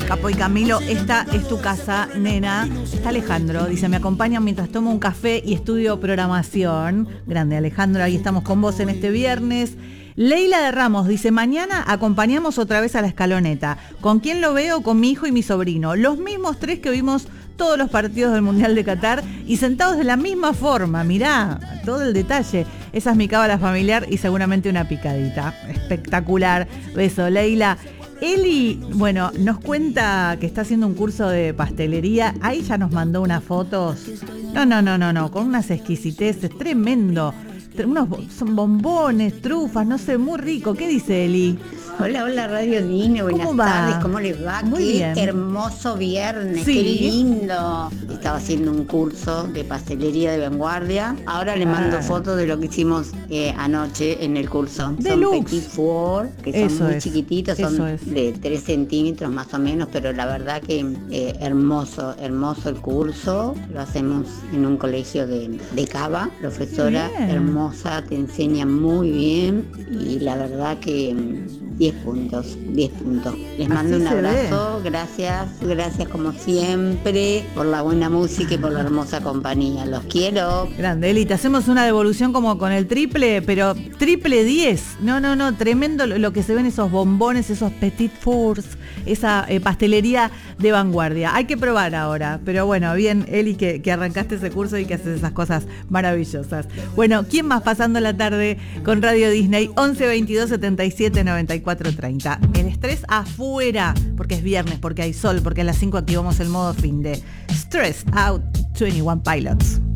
Capo y Camilo, esta es tu casa, nena. Está Alejandro, dice, me acompañan mientras tomo un café y estudio programación. Grande Alejandro, ahí estamos con vos en este viernes. Leila de Ramos dice, mañana acompañamos otra vez a la escaloneta. ¿Con quién lo veo? Con mi hijo y mi sobrino. Los mismos tres que vimos todos los partidos del Mundial de Qatar y sentados de la misma forma. Mirá, todo el detalle. Esa es mi cábala familiar y seguramente una picadita. Espectacular. Beso, Leila. Eli, bueno, nos cuenta que está haciendo un curso de pastelería. Ahí ya nos mandó unas fotos. No, con unas exquisiteces, tremendo. Son bombones, trufas, no sé, muy rico. ¿Qué dice Eli? Hola Radio Disney, buenas tardes, ¿cómo les va? Muy qué bien. Hermoso viernes, Sí. qué lindo. Estaba haciendo un curso de pastelería de vanguardia. Ahora le mando fotos de lo que hicimos anoche en el curso. Deluxe. Son petit four, que son Eso muy es. chiquititos, son Eso es. de 3 centímetros más o menos, pero la verdad que hermoso el curso. Lo hacemos en un colegio de Cava, profesora Bien. hermosa, te enseña muy bien y la verdad que 10 puntos. Les mando Así un se abrazo, gracias como siempre por la buena música y por la hermosa compañía. Los quiero. Grande, Eli, te hacemos una devolución como con el triple, pero triple 10. No, tremendo lo que se ven esos bombones, esos petit fours, esa pastelería de vanguardia. Hay que probar ahora, pero bueno, bien, Eli, que arrancaste ese curso y que haces esas cosas maravillosas. Bueno, ¿quién más pasando la tarde con Radio Disney? 11 22 77 94 30. El estrés afuera, porque es viernes, porque hay sol, porque a las 5 activamos el modo fin de Stressed Out 21 Pilots.